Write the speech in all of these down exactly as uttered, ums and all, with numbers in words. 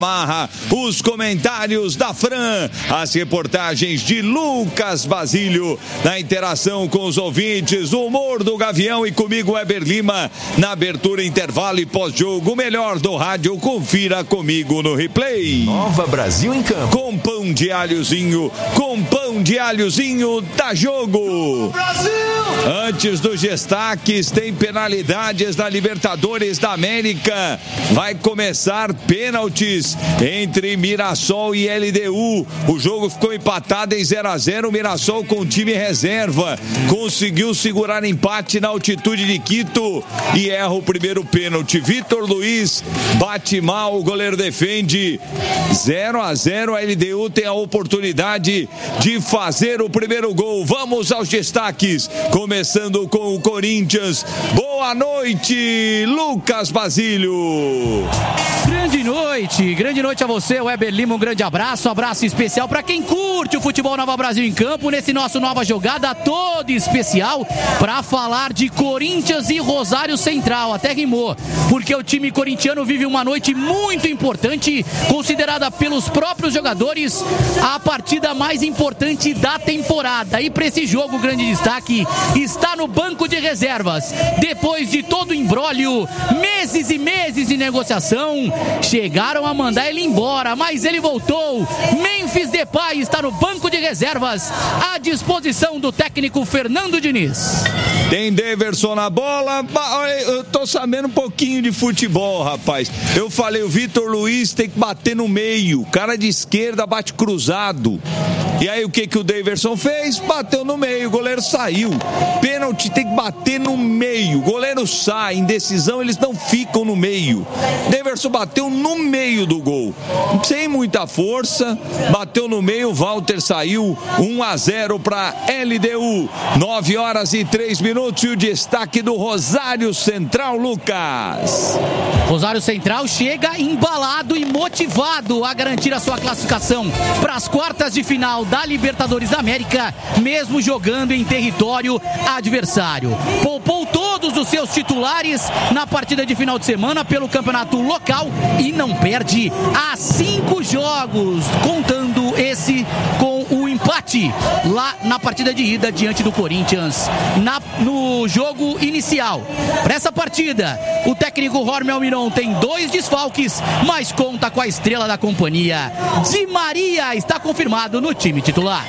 Marra, os comentários da Fran, as reportagens de Lucas Basílio, na interação com os ouvintes, o humor do Gavião e comigo, Weber Lima, na abertura, intervalo e pós-jogo, o melhor do rádio, confira comigo no replay. Nova Brasil em campo. Com pão de alhozinho, com pão de alhozinho, dá jogo. Brasil! Antes dos destaques, tem penalidades da Libertadores da América. Vai começar pênaltis entre Mirassol e L D U. O jogo ficou empatado em zero a zero. O Mirassol com time reserva conseguiu segurar empate na altitude de Quito e erra o primeiro pênalti. Vitor Luiz bate mal, o goleiro defende. zero a zero. A L D U tem a oportunidade de fazer o primeiro gol. Vamos aos destaques, começando com o Corinthians. Boa noite, Lucas Basílio. Grande noite, grande noite a você, Weber Lima, um grande abraço, um abraço especial para quem curte o futebol Nova Brasil em campo, nesse nosso Nova Jogada todo especial, para falar de Corinthians e Rosário Central, até rimou, porque o time corintiano vive uma noite muito importante, considerada pelos próprios jogadores a partida mais importante da temporada, e para esse jogo, o grande destaque está no banco de reservas, depois de todo o imbróglio, meses e meses de negociação, chegaram a mandar ele embora, mas ele voltou. Memphis Depay está no banco de reservas, à disposição do técnico Fernando Diniz. Tem Deverson na bola. Eu tô sabendo um pouquinho de futebol, rapaz. Eu falei, o Vitor Luiz tem que bater no meio. Cara de esquerda bate cruzado. E aí o que que o Deverson fez? Bateu no meio, o goleiro saiu. Pênalti tem que bater no meio. O goleiro sai, em decisão eles não ficam no meio. Deverson bateu no meio do gol. Sem muita força, bateu no meio, o Walter saiu. um a zero para L D U. nove horas e três minutos e o destaque do Rosário Central, Lucas. Rosário Central chega embalado e motivado a garantir a sua classificação para as quartas de final da Libertadores da América, mesmo jogando em território adversário. Poupou todos os seus titulares na partida de final de semana pelo campeonato local e não perde há cinco jogos, contando esse com o empate lá na partida de ida diante do Corinthians na, no jogo inicial. Para essa partida, o técnico Jorge Almiron tem dois desfalques, mas conta com a estrela da companhia. Di Maria está confirmado no time titular.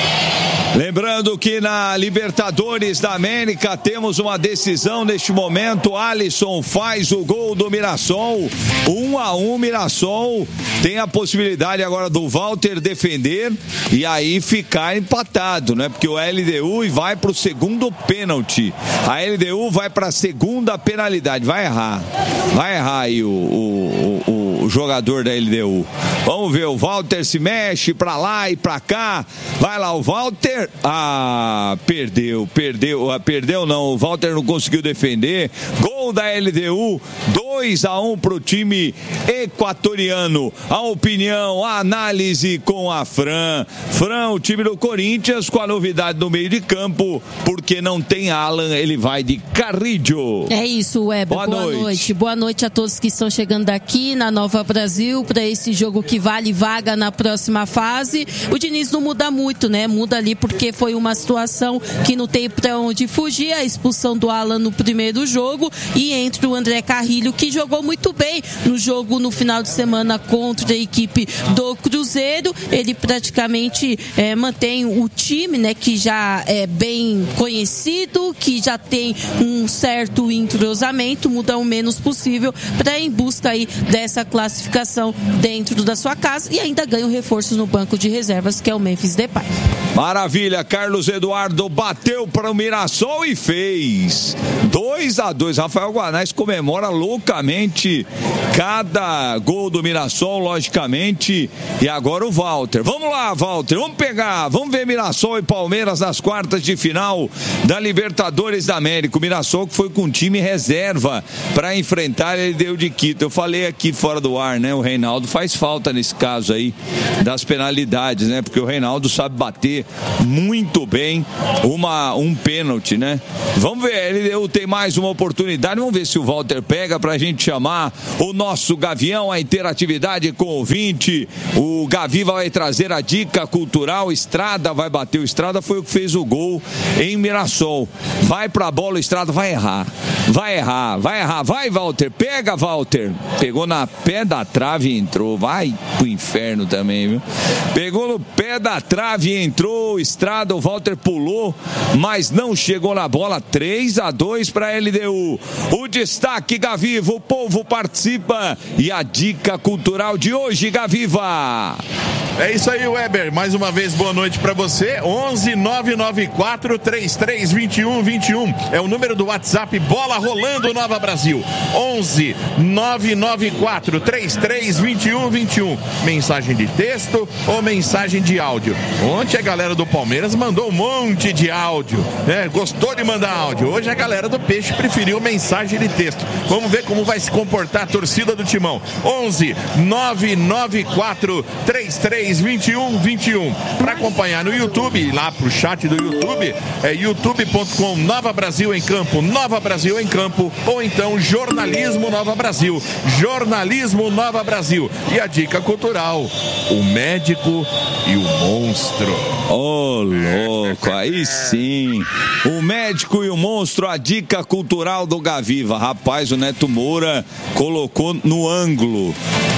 Lembrando que na Libertadores da América temos uma decisão neste momento. Alisson faz o gol do Mirassol. Um a um, Mirassol tem a possibilidade agora do Walter defender e aí ficar empatado, né? Porque o L D U vai para o segundo pênalti. A L D U vai para a segunda penalidade. Vai errar. Vai errar aí o, o, o, o jogador da L D U. Vamos ver, o Walter se mexe para lá e para cá. Vai lá o Walter. Ah, perdeu, perdeu, perdeu não, o Walter não conseguiu defender. Gol da L D U, dois a um pro time equatoriano. A opinião, a análise com a Fran. Fran, o time do Corinthians com a novidade no meio de campo, porque não tem Alan, ele vai de Carrillo. É isso, Weber. Boa, Boa noite. noite. Boa noite a todos que estão chegando aqui na Nova Brasil para esse jogo que vale vaga na próxima fase. O Diniz não muda muito, né? Muda ali porque foi uma situação que não tem para onde fugir, a expulsão do Alan no primeiro jogo e entre o André Carrillo, que jogou muito bem no jogo no final de semana contra a equipe do Cruzeiro. Ele praticamente é, mantém o time, né, que já é bem conhecido, que já tem um certo entrosamento, muda o menos possível para ir em busca aí dessa classificação dentro da sua casa e ainda ganha um reforço no banco de reservas, que é o Memphis Depay. Maravilha, Carlos Eduardo bateu para o Mirassol e fez dois a dois. Rafael Guanais comemora loucamente cada gol do Mirassol, logicamente. E agora o Walter. Vamos lá, Walter, vamos pegar, vamos ver Mirassol e Palmeiras nas quartas de final da Libertadores da América. O Mirassol que foi com time reserva para enfrentar ele deu de Quito. Eu falei aqui fora do ar, né? O Reinaldo faz falta nesse caso aí das penalidades, né? Porque o Reinaldo sabe bater defender muito bem uma, um pênalti, né? Vamos ver, ele tem mais uma oportunidade, vamos ver se o Walter pega pra gente chamar o nosso Gavião, a interatividade com o ouvinte. O Gaviva vai trazer a dica cultural, Estrada vai bater, o Estrada foi o que fez o gol em Mirassol. Vai pra bola, o Estrada vai errar, vai errar, vai errar, vai Walter, pega Walter, pegou na pé da trave e entrou, vai pro inferno também, viu? Pegou no pé da trave e entrou, Estrada, o Walter pulou, mas não chegou na bola. Três a dois para L D U. O destaque, Gaviva, o povo participa e a dica cultural de hoje, Gaviva. É isso aí, Weber. Mais uma vez, boa noite para você. onze nove nove quatro, três três dois um dois um é o número do WhatsApp Bola Rolando Nova Brasil. onze nove nove quatro, três três dois um dois um. Mensagem de texto ou mensagem de áudio. Ontem a galera do Palmeiras mandou um monte de áudio, né? Gostou de mandar áudio. Hoje a galera do Peixe preferiu mensagem de texto. Vamos ver como vai se comportar a torcida do Timão. onze nove nove quatro, três três dois um dois um. Para acompanhar no YouTube, lá pro chat do YouTube, é youtube ponto com Nova Brasil em Campo, Nova Brasil em Campo, ou então Jornalismo Nova Brasil, Jornalismo Nova Brasil. E a dica cultural, o médico e o monstro. Ô, oh, louco, aí sim. O médico e o monstro, a dica cultural do Gaviva. Rapaz, o Neto Moura colocou no ângulo.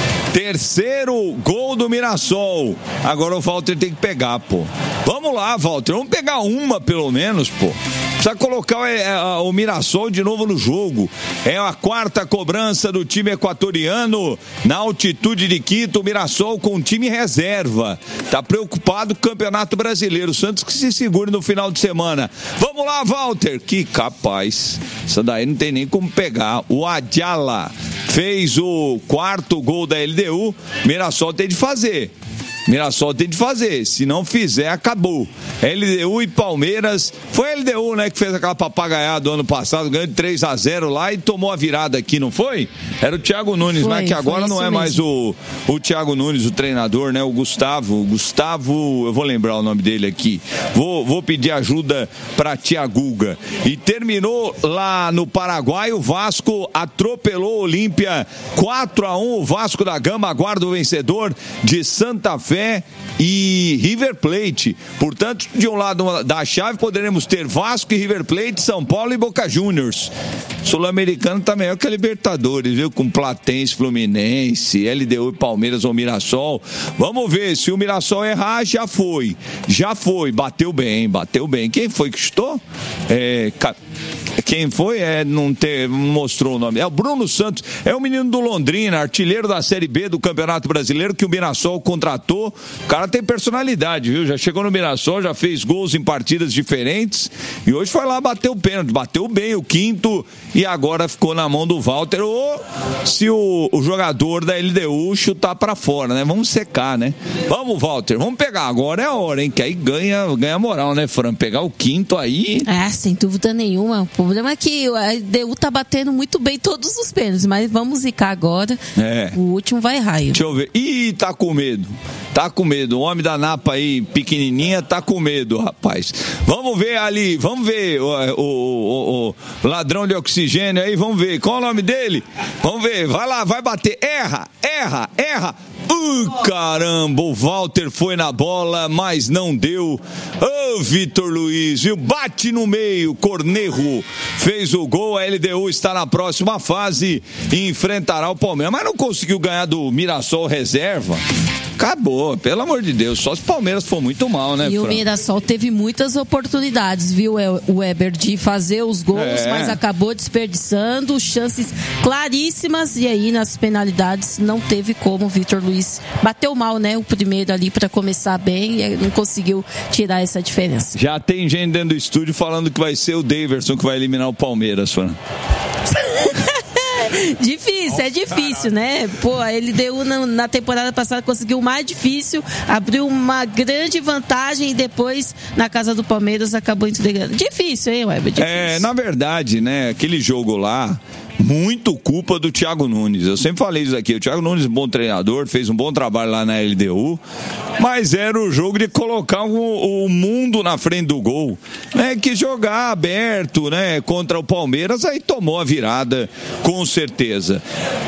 Terceiro gol do Mirassol. Agora o Walter tem que pegar, pô. Vamos lá, Walter. Vamos pegar uma, pelo menos, pô. Precisa colocar o, o Mirassol de novo no jogo. É a quarta cobrança do time equatoriano na altitude de Quito. O Mirassol com time reserva. Tá preocupado com o Campeonato Brasileiro. O Santos que se segure no final de semana. Vamos lá, Walter. Que capaz. Isso daí não tem nem como pegar. O Adjala fez o quarto gol da L D U. Mirassol tem de fazer. Mirassol tem de fazer, se não fizer, acabou. L D U e Palmeiras, foi a L D U, né, que fez aquela papagaiada do ano passado, ganhou de três a zero lá e tomou a virada aqui, não foi? Era o Thiago Nunes, foi, mas que agora não é mesmo. mais o, o Thiago Nunes, o treinador, né, o Gustavo, Gustavo, eu vou lembrar o nome dele aqui, vou, vou pedir ajuda pra Tiaguga. E terminou lá no Paraguai, o Vasco atropelou o Olímpia quatro a um, o Vasco da Gama aguarda o vencedor de Santa Fé e River Plate. Portanto, de um lado da chave poderemos ter Vasco e River Plate, São Paulo e Boca Juniors. Sul-Americano tá melhor que a Libertadores, viu? Com Platense, Fluminense, L D U e Palmeiras ou Mirassol. Vamos ver, se o Mirassol errar, já foi. Já foi, bateu bem, bateu bem. Quem foi que chutou? É... Quem foi? É, não, te, não mostrou o nome. É o Bruno Santos. É o menino do Londrina, artilheiro da Série B do Campeonato Brasileiro, que o Mirassol contratou. O cara tem personalidade, viu? Já chegou no Mirassol, já fez gols em partidas diferentes. E hoje foi lá, bateu o pênalti. Bateu bem o quinto e agora ficou na mão do Walter. Ou se o, o jogador da L D U chutar pra fora, né? Vamos secar, né? Vamos, Walter. Vamos pegar. Agora é a hora, hein? Que aí ganha, ganha moral, né, Fran? Pegar o quinto aí... Ah, sem dúvida nenhuma. O problema é que a L D U tá batendo muito bem todos os pênaltis, mas vamos zicar agora. É. O último vai raio. Deixa eu ver. Ih, tá com medo. Tá com medo. O homem da Napa aí, pequenininha, tá com medo, rapaz. Vamos ver ali, vamos ver o, o, o, o ladrão de oxigênio aí, vamos ver. Qual é o nome dele? Vamos ver. Vai lá, vai bater. Erra, erra, erra. Uh, caramba, o Walter foi na bola, mas não deu. Ô, oh, Vitor Luiz, viu? Bate no meio, Cornejo fez o gol, a L D U está na próxima fase e enfrentará o Palmeiras, mas não conseguiu ganhar do Mirassol reserva. Acabou, pelo amor de Deus, só se o Palmeiras for muito mal, né, E Fran? O Mirassol teve muitas oportunidades, viu, o Weber, de fazer os gols, é. mas acabou desperdiçando chances claríssimas e aí nas penalidades não teve como. O Vitor Luiz bateu mal, né, o primeiro ali para começar bem e não conseguiu tirar essa diferença. Já tem gente dentro do estúdio falando que vai ser o Daverson que vai eliminar o Palmeiras, Fran. Difícil, é difícil, né? Pô, a L D U na, na temporada passada conseguiu o mais difícil, abriu uma grande vantagem e depois na casa do Palmeiras acabou entregando. Difícil, hein, Weber? Difícil. É, na verdade, né, aquele jogo lá, muito culpa do Thiago Nunes. Eu sempre falei isso aqui. O Thiago Nunes é um bom treinador, fez um bom trabalho lá na L D U, mas era o jogo de colocar o, o mundo na frente do gol, né? Que jogar aberto, né? Contra o Palmeiras, aí tomou a virada, com certeza.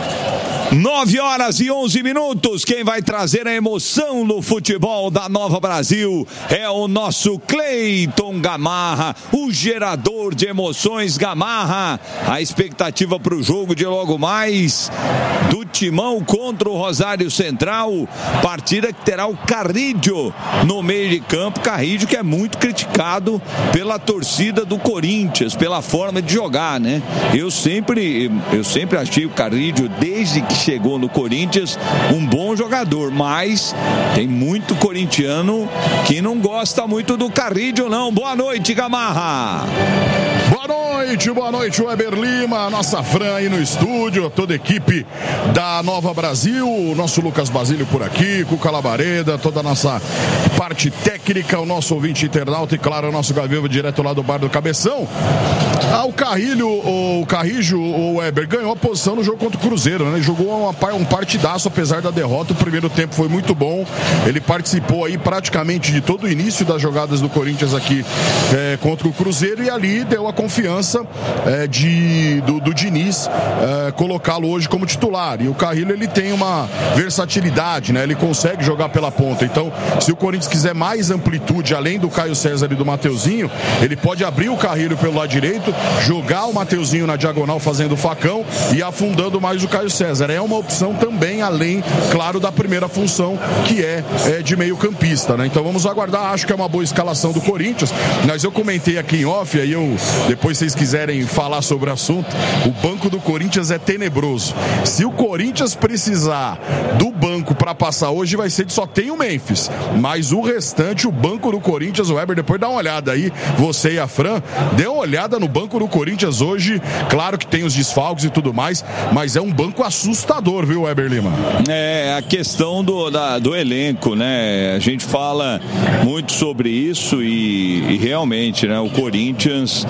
nove horas e onze minutos. Quem vai trazer a emoção no futebol da Nova Brasil é o nosso Cleiton Gamarra, o gerador de emoções Gamarra. A expectativa para o jogo de logo mais do Timão contra o Rosário Central, partida que terá o Carrillo no meio de campo. Carrillo que é muito criticado pela torcida do Corinthians, pela forma de jogar, né? Eu sempre, eu sempre achei o Carrillo, desde que chegou no Corinthians, um bom jogador, mas tem muito corintiano que não gosta muito do Carrillo, não. Boa noite, Gamarra. Boa noite, boa noite, Weber Lima, nossa Fran aí no estúdio, toda a equipe da Nova Brasil, o nosso Lucas Basílio por aqui, com o Calabareda, toda a nossa parte técnica, o nosso ouvinte internauta e, claro, o nosso Gavião direto lá do Bar do Cabeção. Ah, o Carrillo, o Carrillo, o Weber, ganhou a posição no jogo contra o Cruzeiro, né? Ele jogou uma, um partidaço, apesar da derrota. O primeiro tempo foi muito bom, ele participou aí praticamente de todo o início das jogadas do Corinthians aqui é, contra o Cruzeiro, e ali deu a confiança é, de, do, do Diniz é, colocá-lo hoje como titular. E o Carrillo, ele tem uma versatilidade, né? Ele consegue jogar pela ponta. Então, se o Corinthians quiser mais amplitude, além do Caio César e do Mateuzinho, ele pode abrir o Carrillo pelo lado direito, jogar o Mateuzinho na diagonal fazendo o facão e afundando mais o Caio César. É uma opção também, além, claro, da primeira função, que é, é de meio campista, né? Então vamos aguardar. Acho que é uma boa escalação do Corinthians, mas eu comentei aqui em off, aí eu, depois vocês quiserem falar sobre o assunto, o banco do Corinthians é tenebroso. Se o Corinthians precisar do banco para passar hoje, vai ser de só tem o Memphis, mas o restante, o banco do Corinthians, o Weber, depois dá uma olhada aí, você e a Fran, dê uma olhada no banco do Corinthians hoje. Claro que tem os desfalques e tudo mais, mas é um banco assustador, viu, Weber Lima? É, a questão do, da, do elenco, né? A gente fala muito sobre isso e, e realmente, né? O Corinthians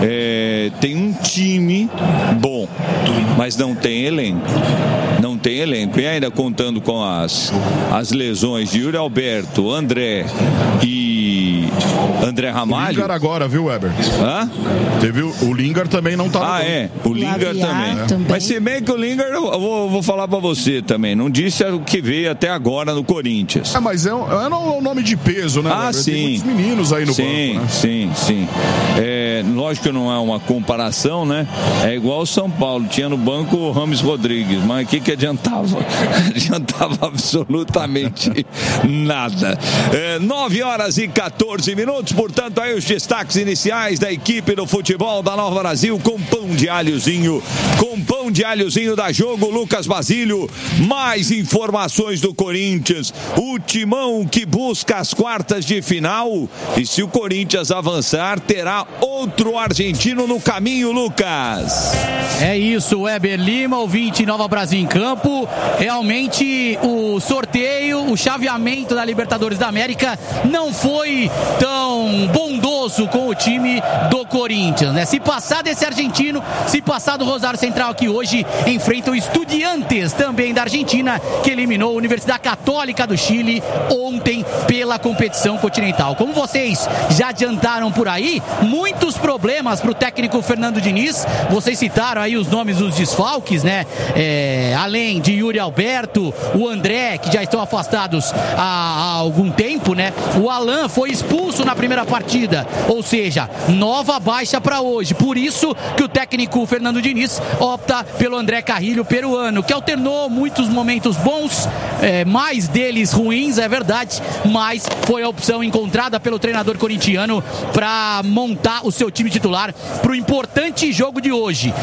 é, tem um time bom, mas não tem elenco. Não tem elenco. E ainda contando com as, as lesões de Yuri Alberto, André e André Ramalho. O Lingard agora, viu, Weber? Hã? Teve o, o Lingard também não tá no Ah, banco. é. O Lingard também. É. também. Mas se bem que o Lingard, eu vou, vou falar pra você também, não disse o que veio até agora no Corinthians. É, mas é um, é um nome de peso, né, Ah, Weber? sim. Tem muitos meninos aí no sim, banco, né? Sim, sim, é, lógico que não é uma comparação, né? É igual o São Paulo, tinha no banco o Rames Rodrigues, mas o que que adiantava? Adiantava absolutamente nada. É, nove horas e quatorze minutos, portanto, aí os destaques iniciais da equipe do futebol da Nova Brasil, com pão de alhozinho, com pão de alhozinho da Jogo, Lucas Basílio. Mais informações do Corinthians, o Timão que busca as quartas de final, e se o Corinthians avançar, terá outro argentino no caminho, Lucas. É isso, Weber Lima, ouvinte Nova Brasil em Campo. Realmente o sorteio, o chaveamento da Libertadores da América não foi tão bondoso com o time do Corinthians, né? Se passar desse argentino, se passar do Rosário Central, que hoje enfrenta o Estudiantes, também da Argentina, que eliminou a Universidade Católica do Chile ontem pela competição continental. Como vocês já adiantaram por aí, muitos problemas para o técnico Fernando Diniz. Vocês citaram aí os nomes dos desfalques, né? É, além de Yuri Alberto, o André, que já estão afastados há, há algum tempo, né? O Alan foi expulso na primeira partida, ou seja, nova baixa para hoje. Por isso que o técnico Fernando Diniz opta pelo André Carrillo, peruano, que alternou muitos momentos bons, é, mais deles ruins, é verdade, mas foi a opção encontrada pelo treinador corintiano para montar o seu time titular para o importante jogo de hoje.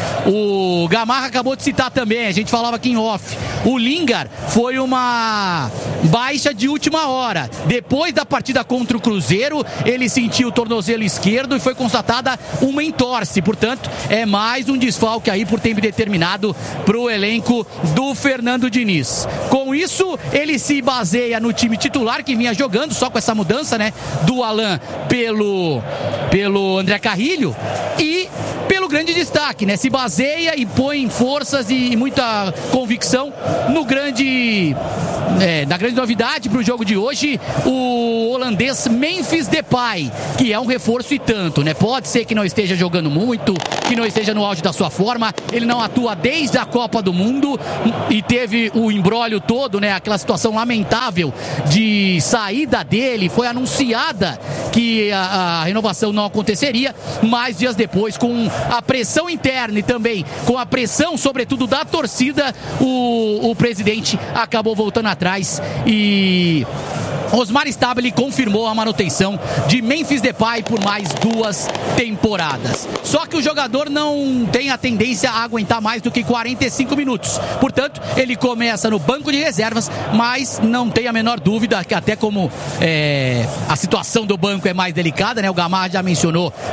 O Gamarra acabou de citar também, a gente falava aqui em off, o Lingard foi uma baixa de última hora. Depois da partida contra o Cruzeiro, ele sentiu o tornozelo esquerdo e foi constatada uma entorse. Portanto, é mais um desfalque aí por tempo determinado para o elenco do Fernando Diniz. Com isso, ele se baseia no time titular que vinha jogando, só com essa mudança, né, do Alan pelo, pelo André Carrillo, e pelo grande destaque, né? Se baseia e põe forças e muita convicção no grande, é, na grande novidade para o jogo de hoje, o holandês Memphis Depay, que é um reforço e tanto, né? Pode ser que não esteja jogando muito, que não esteja no auge da sua forma, ele não atua desde a Copa do Mundo e teve o imbróglio todo, né? Aquela situação lamentável de saída dele, foi anunciada que a, a renovação não aconteceria, mas dias depois, com a pressão interna e também com a pressão, sobretudo, da torcida, o, o presidente acabou voltando atrás e Osmar Stabile confirmou a manutenção de Memphis Depay por mais duas temporadas. Só que o jogador não tem a tendência a aguentar mais do que quarenta e cinco minutos. Portanto, ele começa no banco de reservas, mas não tem a menor dúvida que até como é, a situação do banco é mais delicada, né? O Gamarra já mencionou